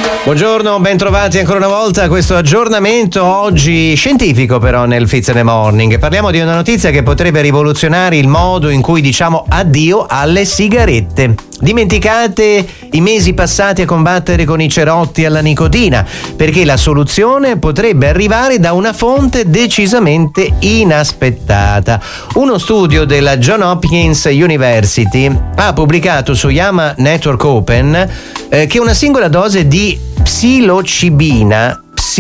Buongiorno, ben trovati ancora una volta a questo aggiornamento oggi scientifico però nel Fizz in the Morning. Parliamo di una notizia che potrebbe rivoluzionare il modo in cui diciamo addio alle sigarette. Dimenticate i mesi passati a combattere con i cerotti alla nicotina, perché la soluzione potrebbe arrivare da una fonte decisamente inaspettata. Uno studio della Johns Hopkins University ha pubblicato su JAMA Network Open che una singola dose di psilocibina,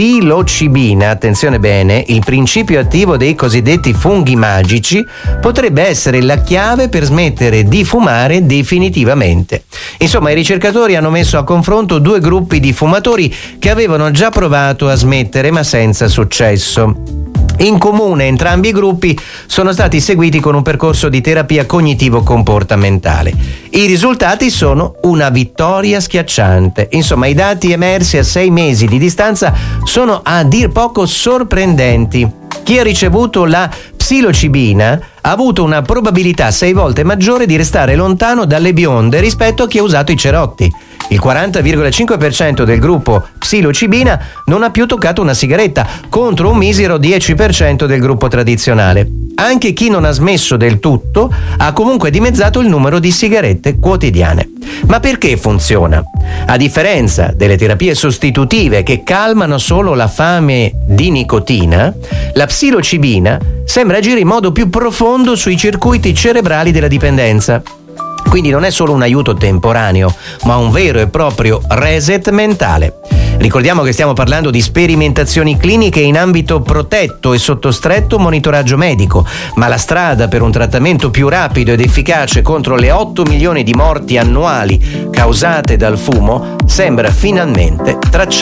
attenzione bene, il principio attivo dei cosiddetti funghi magici, potrebbe essere la chiave per smettere di fumare definitivamente. Insomma, i ricercatori hanno messo a confronto due gruppi di fumatori che avevano già provato a smettere ma senza successo. In comune entrambi i gruppi sono stati seguiti con un percorso di terapia cognitivo-comportamentale. I risultati sono una vittoria schiacciante. Insomma, i dati emersi a 6 mesi di distanza sono a dir poco sorprendenti. Chi ha ricevuto la psilocibina ha avuto una probabilità 6 volte maggiore di restare lontano dalle bionde rispetto a chi ha usato i cerotti. Il 40,5% del gruppo psilocibina non ha più toccato una sigaretta, contro un misero 10% del gruppo tradizionale. Anche chi non ha smesso del tutto ha comunque dimezzato il numero di sigarette quotidiane. Ma perché funziona? A differenza delle terapie sostitutive che calmano solo la fame di nicotina, la psilocibina sembra agire in modo più profondo sui circuiti cerebrali della dipendenza. Quindi non è solo un aiuto temporaneo, ma un vero e proprio reset mentale. Ricordiamo che stiamo parlando di sperimentazioni cliniche in ambito protetto e sotto stretto monitoraggio medico, ma la strada per un trattamento più rapido ed efficace contro le 8 milioni di morti annuali causate dal fumo sembra finalmente tracciata.